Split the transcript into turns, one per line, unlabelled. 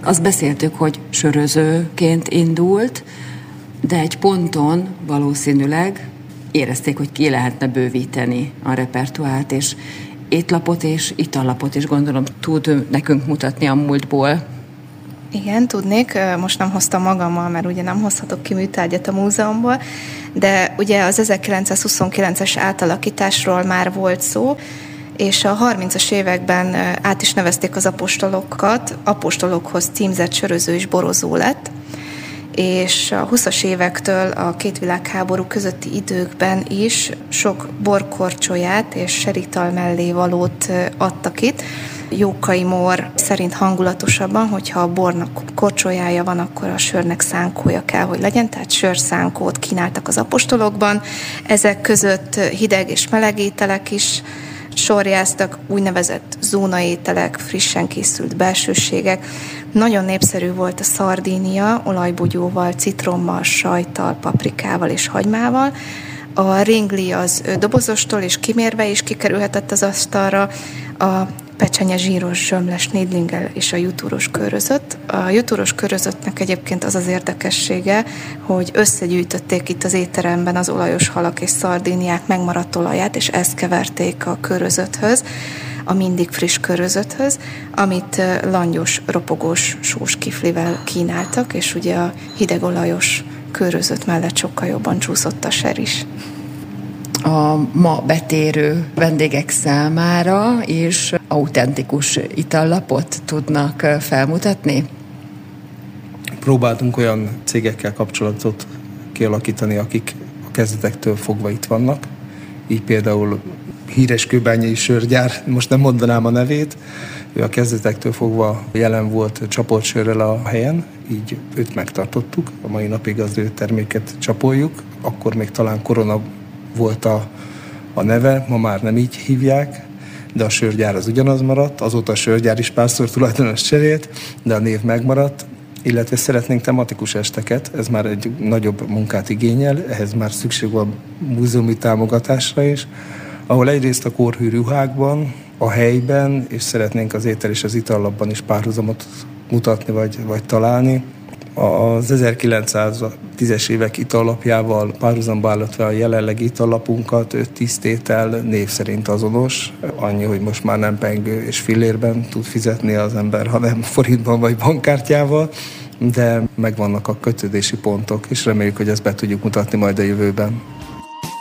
Azt beszéltük, hogy sörözőként indult, de egy ponton valószínűleg érezték, hogy ki lehetne bővíteni a repertoárt, és étlapot és itallapot is gondolom tud nekünk mutatni a múltból.
Igen, tudnék. Most nem hoztam magammal, mert ugye nem hozhatok ki műtárgyat a múzeumból, de ugye az 1929-es átalakításról már volt szó, és a 30-as években át is nevezték az apostolokat, apostolokhoz címzett söröző és borozó lett, és a 20-as évektől a két világháború közötti időkben is sok borkorcsolyát és serital mellé valót adtak itt. Jókai Mór szerint hangulatosabban, hogyha a bornak korcsolyája van, akkor a sörnek szánkója kell, hogy legyen, tehát sörszánkót kínáltak az apostolokban. Ezek között hideg és meleg ételek is sorjáztak, úgynevezett zónaételek, frissen készült belsőségek. Nagyon népszerű volt a szardínia, olajbogyóval, citrommal, sajttal, paprikával és hagymával. A ringli az dobozostól és kimérve is kikerülhetett az asztalra, a pecsenye zsíros zsömles nédlinggel és a jutúros körözött. A jutúros körözöttnek egyébként az az érdekessége, hogy összegyűjtötték itt az étteremben az olajos halak és szardíniák megmaradt olaját, és ezt keverték a körözöthöz, a mindig friss körözöthöz, amit langyos, ropogós sós kiflivel kínáltak, és ugye a hideg olajos körözött mellett sokkal jobban csúszott a ser is.
A ma betérő vendégek számára is autentikus itallapot tudnak felmutatni?
Próbáltunk olyan cégekkel kapcsolatot kialakítani, akik a kezdetektől fogva itt vannak. Így például híres kőbányai sörgyár, most nem mondanám a nevét, ő a kezdetektől fogva jelen volt csapotsörrel a helyen, így őt megtartottuk. A mai napig az ő terméket csapoljuk, akkor még talán Korona volt a neve, ma már nem így hívják, de a sörgyár az ugyanaz maradt, azóta a sörgyár is párszor tulajdonos cserélt, de a név megmaradt, illetve szeretnénk tematikus esteket, ez már egy nagyobb munkát igényel, ehhez már szükség van múzeumi támogatásra is, ahol egyrészt a kórhű ruhákban, a helyben, és szeretnénk az étel és az itallapban is párhuzamot mutatni vagy találni. Az 1910-es évek itallapjával párhuzamba állítva a jelenlegi itallapunkat 10 tétel név szerint azonos. Annyi, hogy most már nem pengő és fillérben tud fizetni az ember, hanem forintban vagy bankkártyával, de megvannak a kötődési pontok, és reméljük, hogy ezt be tudjuk mutatni majd a jövőben.